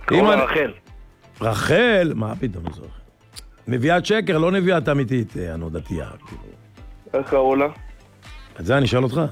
קראו לה רחל. רחל? מה פתאום זה רחל? נביאת שקר, לא נביאת אמיתית, הנודתייה. איך קראו לה? את זה אני אשאל אותך.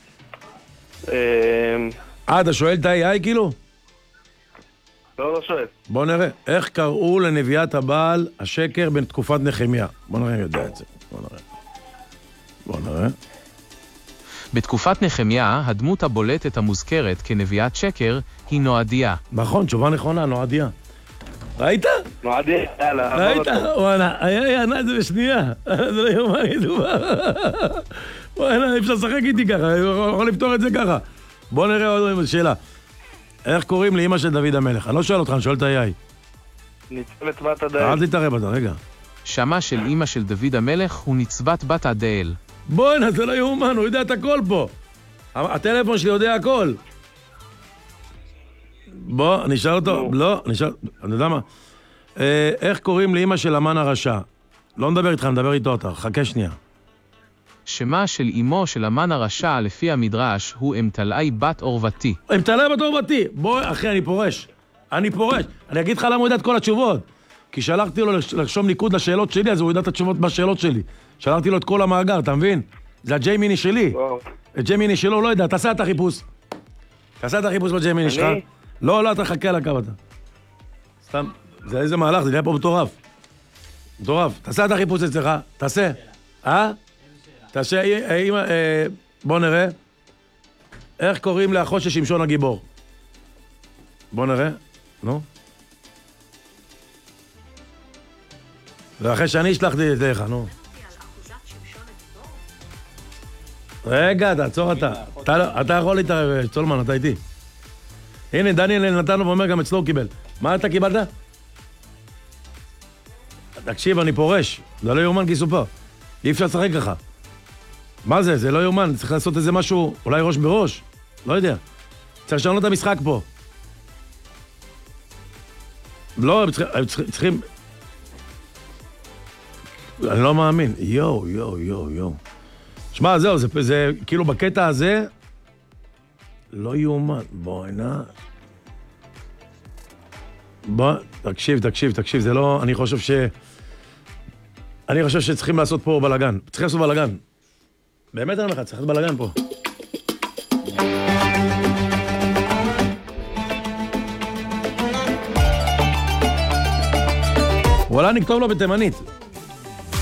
אתה שואל את ה-AI כאילו? לא שואל. בוא נראה, איך קראו לנביאת הבעל השקר בין תקופת נחמיה? בוא נראה אם יודע את זה. בוא נראה. בתקופת נחמיה, הדמות הבולטת המוזכרת כנביאת שקר היא נועדיה. נכון, תשובה נכונה, נועדיה. ראית? נועדיה, יאללה. ראית? וואלה, היה ענה את זה בשנייה. זה לא יאומן מדובר. וואלה, אי אפשר לשחק איתי ככה, אני יכול לפתור את זה ככה. בוא נראה עוד שאלה. איך קוראים לאמא של דוד המלך? אני לא שואל אותך, אני שואל את ה-AI. ניצבת בת הדאל. אל תתערב אתה, רגע. שמה של אמא של דוד המלך הוא נצבת בת הדאל. בוא'נה, זה לא יאומן, הוא יודע את הכל פה. הטלפון שלי יודע הכל. בוא, נשאל אותו. לא, נשאל... אני יודע מה. איך קוראים לאמא של המן הרשע? לא מדבר איתך, מדבר איתו אותך. חכה שנייה. שמה של אמו של המן הרשע לפי המדרש הוא אמתלאי בת עורבתי. אמתלאי בת עורבתי. בוא, אחי, אני פורש. אני אגיד לך למה הוא יודע את כל התשובות. כי שלחתי לו לרשום ניקוד לשאלות שלי, אז הוא יודע את התשובות בשאלות שלי. שלחתי לו את כל המאגר, אתה מבין? זה הג'יימיני שלי. את ג'יימיני שלו הוא לא יודע, תעשה את החיפוש. תעשה את החיפוש בג'יימיני שלך. לא, אתה חכה על הקו אתה. סתם, זה איזה מהלך, זה נהיה פה מטורף. מטורף. תעשה את החיפוש אצלך, תעשה. תעשה, בוא נראה. איך קוראים לאחו של שמשון הגיבור? בוא נראה. נו. ואחרי שאני השלחתי את לך, נו. רגע, תעצור אתה. אתה יכול להתערב, צולמן, אתה איתי. הנה, דניאל נתנו ואומר גם אצלו הוא קיבל. מה אתה קיבלת? תקשיב, אני פורש. זה לא יאומן כי סופר. אי אפשר לשחק ככה. מה זה? זה לא יאומן. צריך לעשות איזה משהו, אולי ראש בראש. לא יודע. צריך לשנות את המשחק פה. לא, הם צריכים... אני לא מאמין. יו. שמע, זהו, זה כאילו בקטע הזה... לא יאומן. בואי נע... בוא, תקשיב, זה לא... אני חושב שצריכים לעשות פה בלגן. צריכים לעשות בלגן. באמת אני לך, צריך לעשות בלגן פה. וואלה, נכתוב לו בתימנית.